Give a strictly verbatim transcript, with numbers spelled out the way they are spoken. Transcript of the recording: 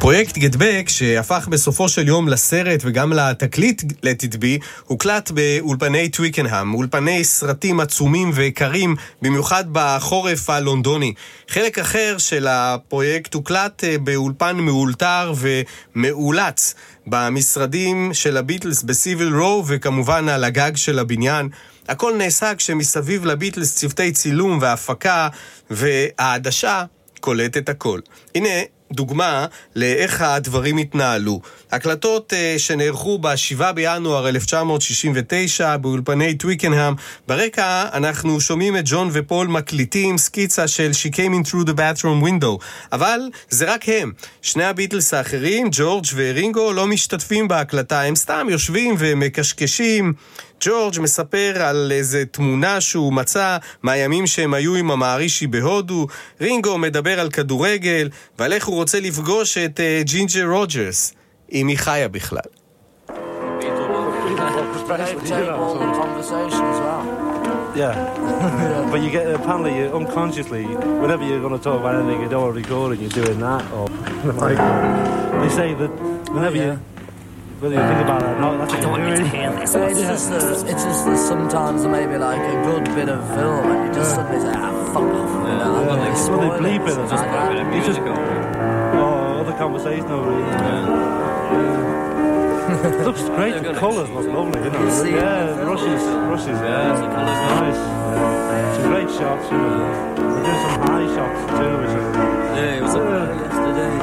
פרויקט גטבק, שהפך בסופו של יום לסרט וגם לתקליט Let It Be, הוקלט באולפני טוויקנהאם, אולפני סרטים עצומים ויקרים, במיוחד בחורף הלונדוני. חלק אחר של הפרויקט הוקלט באולפן מאולתר ומאולץ, במשרדים של הביטלס בסיביל רו, וכמובן על הגג של הבניין. הכל נעשה כשמסביב לביטלס צוותי צילום והפקה והעדשה קולט את הכל. הנה דוגמה לאיך הדברים התנהלו. הקלטות uh, שנערכו ב-שבעה בינואר אלף תשע מאות שישים ותשע באולפני טוויקנהאם. ברקע אנחנו שומעים את ג'ון ופול מקליטים סקיצה של She Came In Through the Bathroom Window. אבל זה רק הם. שני הביטלס האחרים, ג'ורג' ורינגו, לא משתתפים בהקלטה. הם סתם יושבים ומקשקשים. ג'ורג' מספר על איזה תמונה שהוא מצא מהימים שהם היו עם המערישי בהודו. רינגו מדבר על כדורגל ועל איך הוא רוצה לפגוש את uh, ג'ינג'ר רוג'רס, אם היא חיה בכלל. Yeah, but you get apparently you unconsciously whenever you're going to talk about anything you don't recording, you're doing that. Or like they say that whenever yeah. you whether you think about it or not, that's I don't want you to hear this. It's just that, it's just that sometimes maybe like a good bit of film and you just suddenly say, ah, fuck off. Yeah, you know, yeah. I'm like, well, they bleep it. It's just a bit of music over it. Oh, other conversation over it. Yeah. Yeah. It looks great. The colours look lovely, you know. You Yeah, rushes, rushes. Yeah, the colours look nice. Yeah. Some great shots. You know. They're doing some high shots too. Which is, Yeah, it was up there yesterday.